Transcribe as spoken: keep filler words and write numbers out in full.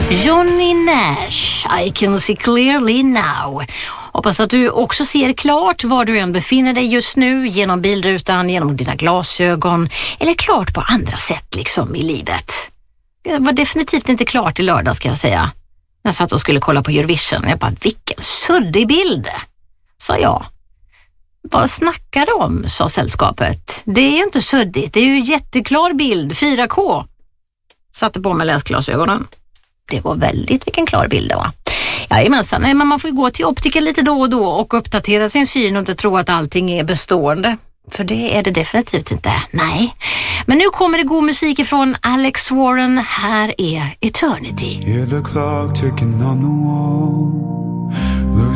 Johnny Nash, I can see clearly now. Hoppas att du också ser klart var du än befinner dig just nu, genom bilrutan, genom dina glasögon eller klart på andra sätt liksom i livet. Jag var definitivt inte klart i lördag, ska jag säga. När jag satt och skulle kolla på Eurovision, jag bara, vilken suddig bild, sa jag. Vad snackar de om, sa sällskapet. Det är ju inte suddigt, det är ju jätteklar bild, fyra K. Satte på mig läsglasögonen. Det var väldigt vilken klar bild det var. Jajamensan, nej, men man får ju gå till optiker lite då och då och uppdatera sin syn och inte tro att allting är bestående. För det är det definitivt inte, nej. Men nu kommer det god musik ifrån Alex Warren. Här är Eternity. Hear the clock ticking on the wall.